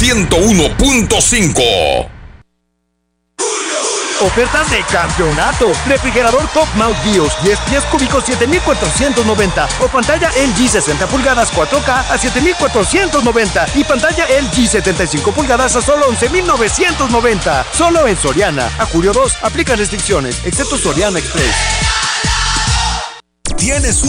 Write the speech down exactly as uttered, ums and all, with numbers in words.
ciento uno punto cinco. Ofertas de campeonato. Refrigerador Top Mount BIOS diez pies cúbicos siete mil cuatrocientos noventa o pantalla L G sesenta pulgadas cuatro K a siete mil cuatrocientos noventa y pantalla L G setenta y cinco pulgadas a solo once mil novecientos noventa. Solo en Soriana. A julio dos aplican restricciones, excepto Soriana Express. ¿Tienes